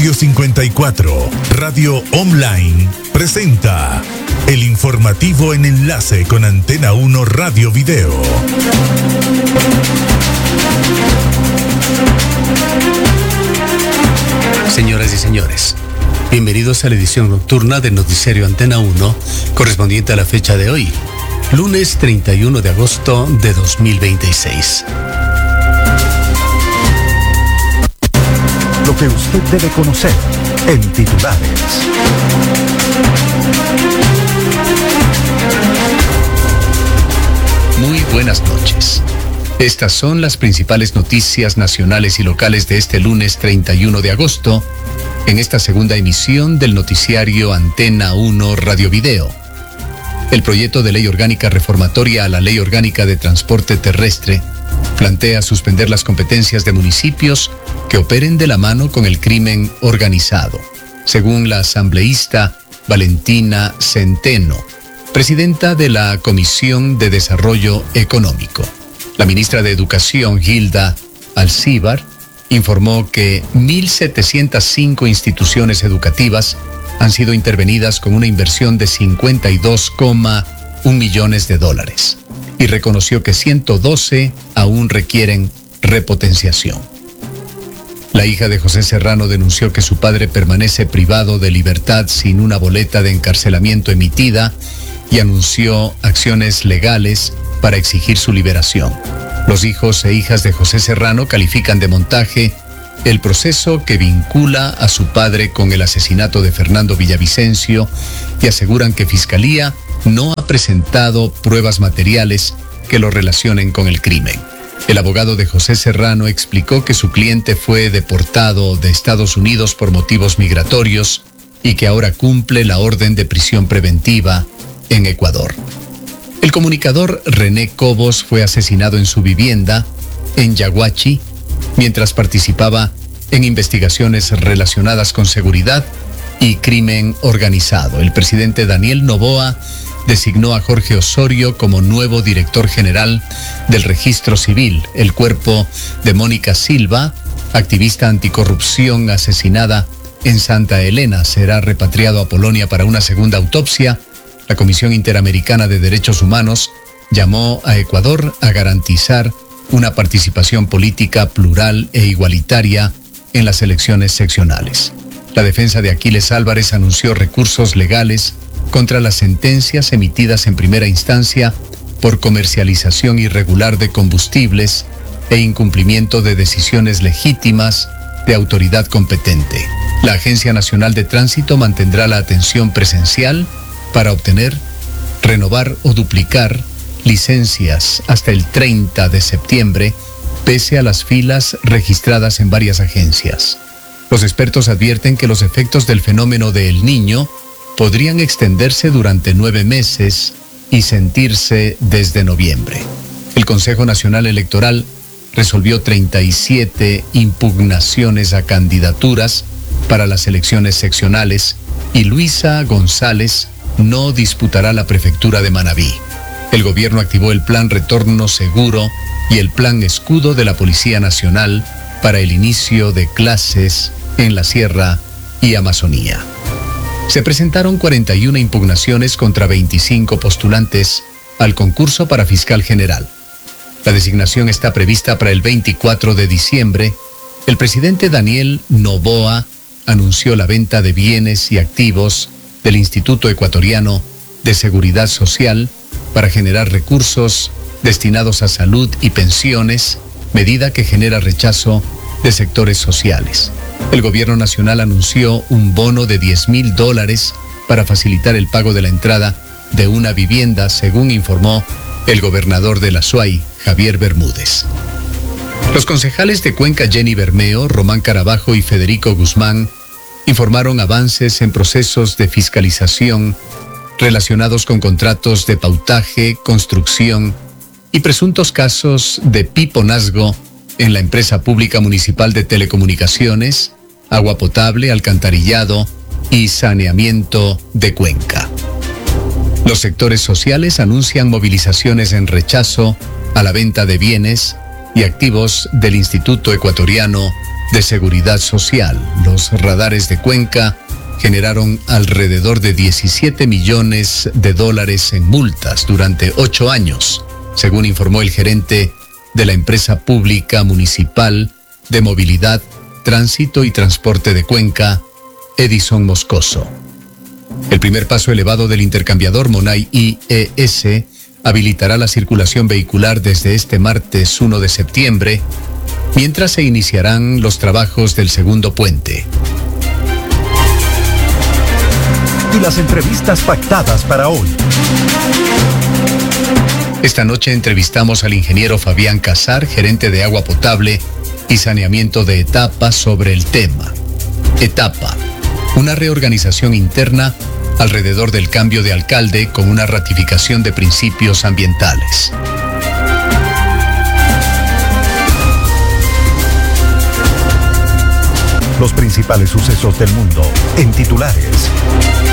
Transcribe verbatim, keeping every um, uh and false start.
Radio cincuenta y cuatro, Radio Online, presenta el informativo en enlace con Antena uno Radio Video. Señoras y señores, bienvenidos a la edición nocturna del noticiario Antena uno, correspondiente a la fecha de hoy, lunes treinta y uno de agosto de dos mil veintiséis. Lo que usted debe conocer en titulares. Muy buenas noches. Estas son las principales noticias nacionales y locales de este lunes treinta y uno de agosto, en esta segunda emisión del noticiario Antena uno Radio Video. El proyecto de ley orgánica reformatoria a la Ley Orgánica de Transporte Terrestre plantea suspender las competencias de municipios que operen de la mano con el crimen organizado, según la asambleísta Valentina Centeno, presidenta de la Comisión de Desarrollo Económico. La ministra de Educación, Gilda Alcíbar, informó que mil setecientas cinco instituciones educativas han sido intervenidas con una inversión de cincuenta y dos coma uno millones de dólares y reconoció que ciento doce aún requieren repotenciación. La hija de José Serrano denunció que su padre permanece privado de libertad sin una boleta de encarcelamiento emitida y anunció acciones legales para exigir su liberación. Los hijos e hijas de José Serrano califican de montaje el proceso que vincula a su padre con el asesinato de Fernando Villavicencio y aseguran que Fiscalía no ha presentado pruebas materiales que lo relacionen con el crimen. El abogado de José Serrano explicó que su cliente fue deportado de Estados Unidos por motivos migratorios y que ahora cumple la orden de prisión preventiva en Ecuador. El comunicador René Cobos fue asesinado en su vivienda en Yaguachi mientras participaba en investigaciones relacionadas con seguridad y crimen organizado. El presidente Daniel Noboa designó a Jorge Osorio como nuevo director general del Registro Civil. El cuerpo de Mónica Silva, activista anticorrupción asesinada en Santa Elena, será repatriado a Polonia para una segunda autopsia. La Comisión Interamericana de Derechos Humanos llamó a Ecuador a garantizar una participación política plural e igualitaria en las elecciones seccionales. La defensa de Aquiles Álvarez anunció recursos legales contra las sentencias emitidas en primera instancia por comercialización irregular de combustibles e incumplimiento de decisiones legítimas de autoridad competente. La Agencia Nacional de Tránsito mantendrá la atención presencial para obtener, renovar o duplicar licencias hasta el treinta de septiembre, pese a las filas registradas en varias agencias. Los expertos advierten que los efectos del fenómeno de El Niño podrían extenderse durante nueve meses y sentirse desde noviembre. El Consejo Nacional Electoral resolvió treinta y siete impugnaciones a candidaturas para las elecciones seccionales y Luisa González no disputará la prefectura de Manabí. El gobierno activó el Plan Retorno Seguro y el Plan Escudo de la Policía Nacional para el inicio de clases en la Sierra y Amazonía. Se presentaron cuarenta y una impugnaciones contra veinticinco postulantes al concurso para fiscal general. La designación está prevista para el veinticuatro de diciembre. El presidente Daniel Noboa anunció la venta de bienes y activos del Instituto Ecuatoriano de Seguridad Social para generar recursos destinados a salud y pensiones, medida que genera rechazo de sectores sociales. El gobierno nacional anunció un bono de diez mil dólares para facilitar el pago de la entrada de una vivienda, según informó el gobernador de la Suay, Javier Bermúdez. Los concejales de Cuenca Jenny Bermeo, Román Carabajo y Federico Guzmán informaron avances en procesos de fiscalización relacionados con contratos de pautaje, construcción y presuntos casos de piponazgo en la empresa pública municipal de telecomunicaciones, agua potable, alcantarillado y saneamiento de Cuenca. Los sectores sociales anuncian movilizaciones en rechazo a la venta de bienes y activos del Instituto Ecuatoriano de Seguridad Social. Los radares de Cuenca generaron alrededor de diecisiete millones de dólares en multas durante ocho años, según informó el gerente de la empresa pública municipal de movilidad, tránsito y transporte de Cuenca, Edison Moscoso. El primer paso elevado del intercambiador Monay I E S habilitará la circulación vehicular desde este martes uno de septiembre, mientras se iniciarán los trabajos del segundo puente. Y las entrevistas pactadas para hoy. Esta noche entrevistamos al ingeniero Fabián Casar, gerente de agua potable y saneamiento de Etapa, sobre el tema. Etapa, una reorganización interna alrededor del cambio de alcalde con una ratificación de principios ambientales. Los principales sucesos del mundo en titulares.